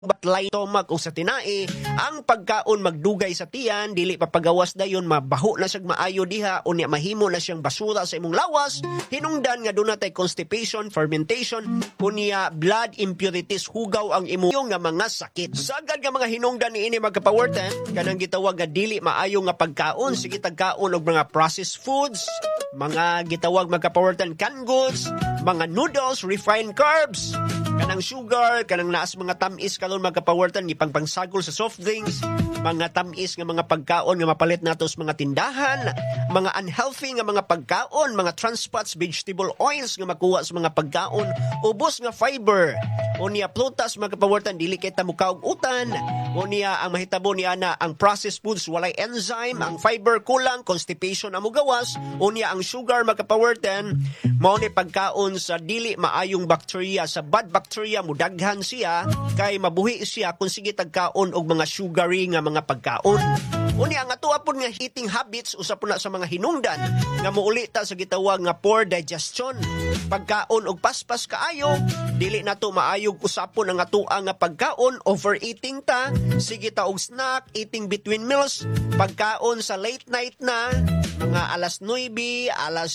batlay tomak o sa tinai, ang pagkaon magdugay sa tiyan, dili papagawas dayon, mabaho na siyang maayo diha, unya mahimo na siyang basura sa imong lawas, hinungdan nga doon natay constipation, fermentation, unya blood impurities, hugaw ang imong nga mga sakit. Sagad nga mga hinungdan ni ini magkapawerten, kanang gitawag nga dili maayo nga pagkaon, sige tagkaon og mga processed foods, mga gitawag magkapawerten canned goods, mga noodles, refined carbs, kanang sugar, kanang naas mga tamis kalon magkapawertan gipangpangsagol sa soft drinks, mga tamis nga mga pagkaon nga mapalit nato sa mga tindahan, mga unhealthy nga mga pagkaon, mga trans fats, vegetable oils nga makuha sa mga pagkaon, ubos nga fiber, unya prutas magkapawertan dili kay ta mukaog utan, unya ang mahitabo ni ana ang processed foods walay enzyme, ang fiber kulang, constipation amo gawas, unya ang sugar magkapawertan mao ni pagkaon sa dili maayong bakterya, sa bad bacteria mudaghan siya kay mabuhi siya kung sige tagkaon og mga sugary nga mga pagkaon. Unya ang atoa pud nga eating habits usa po na sa mga hinungdan nga muuli ta sa gitawag nga poor digestion. Pagkaon og paspas kaayo, dili nato maayog usapon ang atoa nga pagkaon, overeating ta, sige ta og snack, eating between meals, pagkaon sa late night na, mga alas 9, alas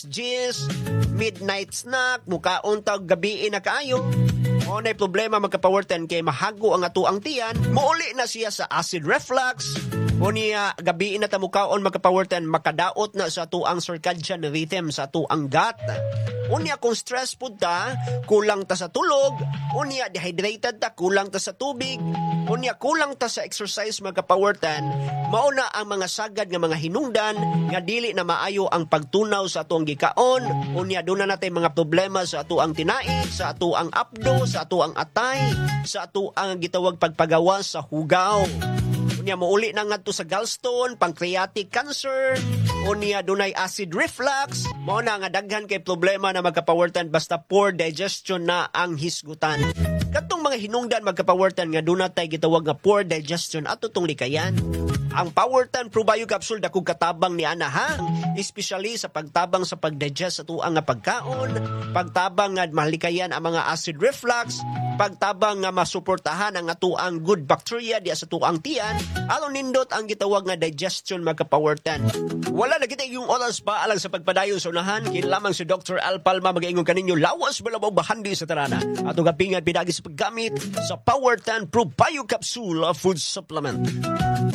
10, midnight snack, mukaon ta gabi na kaayo. O na problema magkapawerten kay mahago ang ato ang tiyan, muuli na siya sa acid reflux, o niya gabi na tamukaon magkapawerten makadaot na sa ato ang circadian rhythm sa ato ang gut. Unya kung stress pud ta, kulang ta sa tulog, unya dehydrated ta, kulang ta sa tubig, unya kulang ta sa exercise magkapawerten, mao na ang mga sagad nga mga hinungdan nga dili na maayo ang pagtunaw sa atong gikaon, unya doon na natin mga problema sa ato ang tinai, sa ato ang apdo, sa ato ang atay, sa ato ang gitawag pagpagawas sa hugaw. Unya muuli na ngadto sa gallstone, pancreatic cancer, unya dunay acid reflux, mao na nga daghan kay problema na magkapawertan basta poor digestion na ang hisgutan. Katong mga hinungdan magkapawertan nga dunay tay gitawag nga poor digestion ato tong likayan. Ang Powertan Probio Capsule dakog katabang ni ana ha, especially sa pagtabang sa pagdigest sa tuang nga pagkaon, pagtabang nga malikayan ang mga acid reflux, pagtabang nga masuportahan ang atuang good bacteria diya sa tuang tiyan, aron nindot ang gitawag nga digestion magka-Powertan. Wala na kita yung oras pa alang sa pagpadayon sa unahan, lamang si Dr. Al Palma mag-ingon kaninyo lawas balabaw bahandi sa tarana. Ato gapingan pinagi sa paggamit sa Powertan Probio Capsule Food Supplement.